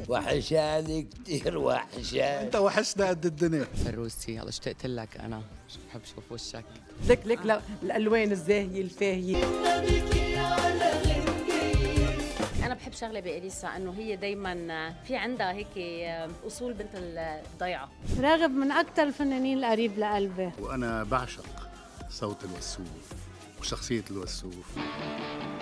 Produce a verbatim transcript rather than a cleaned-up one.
وحشاني كتير وحشاني. انت وحشنا قد الدنيا. فروسي هلا اشتقت لك انا، بحب اشوف وشك. لك لك آه. الالوان الزاهيه الفاهيه. انا بحب شغله بإليسا انه هي دايما في عندها هيك اصول بنت الضيعه. راغب من اكثر الفنانين القريب لقلبي، وانا بعشق صوت الوسوف وشخصيه الوسوف.